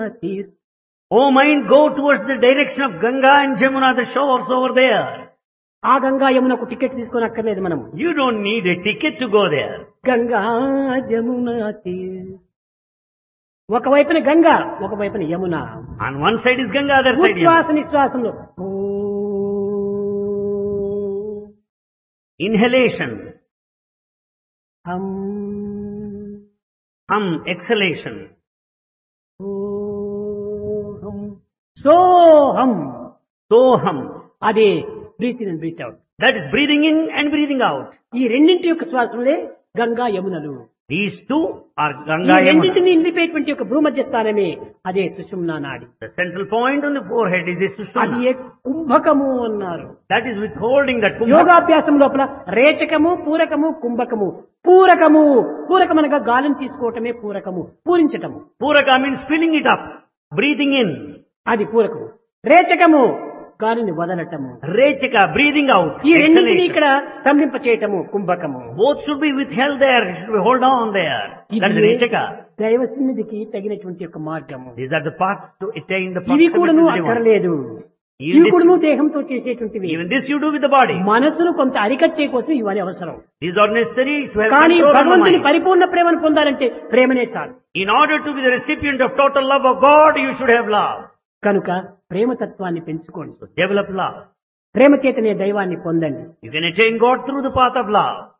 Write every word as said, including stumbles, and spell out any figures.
తీర్. Oh mind, go towards the direction of Ganga and Jamuna, the shores over there. ఆ Ganga యమునకు ticket తీసుకొని అక్కర్లేదు మనం. You don't need a ticket to go there. Ganga Jamuna తీర్. ఒకవైపున గంగా, ఒకవైపున Yamuna. On one side is Ganga, other side ఉచ్ఛ్వాస Yamuna. నిశ్వాసంలో ఓ Inhalation, హం hum, exhalation. సోహం సోహం. Soham. అది breath in and breath out. That is breathing in and breathing out. ఈ రెండింటి యొక్క శ్వాసములే గంగా యమునలు. These two are ఈ Ganga Yamuna. రెండింటిని నిలిపేటువంటి యొక్క భూమధ్య స్థానమే అదే సుషుమ్నా నాడి. The central point on the forehead is the అది Sushumna. ఏ కుంభకము అన్నారు. That is withholding that kumbha. యోగాభ్యాసం లోపల రేచకము, పూరకము, కుంభకము. పూరకము పూరకమనగా గాలిని తీసుకోవటమే పూరకము, పూరించటము. Puraka means filling it up, breathing in. అది పూరకము. రేచకము గాలిని వదలటము. Rechaka, breathing out. ఈ రెండింటిని Exhalation. ఇక్కడ స్తంభింప చేయటము కుంభకము. Both should be withheld there, it should be hold on there. That is ఇది Rechaka. దైవ సన్నిధికి తగినటువంటి యొక్క మార్గము. These are the paths to attain the ఇవి proximity కూడాను to the divine. అక్కర్లేదు. Even ఇవి this- కూడాను దేహంతో చేసేటువంటివి. Even this you do with the body. మనసును కొంత అరికట్టే కోసం ఇవన్నీ అవసరం. These are necessary to have కానీ control of the భగవంతుని mind. పరిపూర్ణ ప్రేమను పొందాలంటే ప్రేమనే చాలు. In order to be the recipient of total love of God, you should have love. కనుక ప్రేమతత్వాన్ని పెంచుకోండి. So develop love. ప్రేమ చేతనే దైవాన్ని పొందండి. You can attain God through the path of love.